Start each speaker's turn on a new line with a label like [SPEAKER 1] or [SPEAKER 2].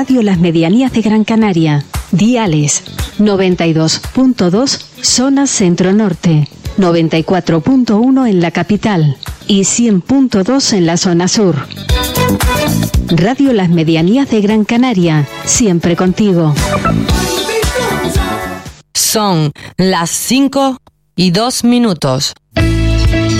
[SPEAKER 1] Radio Las Medianías de Gran Canaria. Diales 92.2 zona centro-norte, 94.1 en la capital y 100.2 en la zona sur. Radio Las Medianías de Gran Canaria, siempre contigo.
[SPEAKER 2] Son las 5:02.